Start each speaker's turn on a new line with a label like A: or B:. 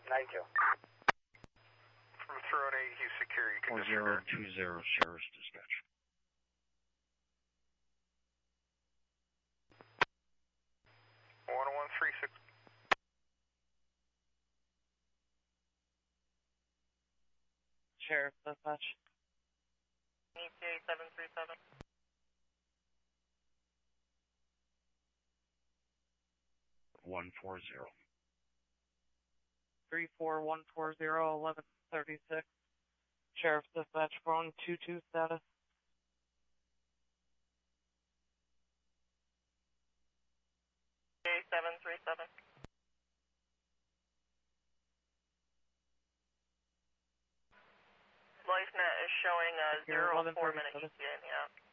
A: 9-2.
B: From Throne 8, he's secure. You can disregard.
C: 4020 Sheriff's Dispatch.
D: Sheriff's Dispatch.
E: ETA 737.
C: 140.
D: 34140 1136. Sheriff's Dispatch, phone 22 status.
E: ETA 737. LifeNet is showing 0 4 minute ETA in the app.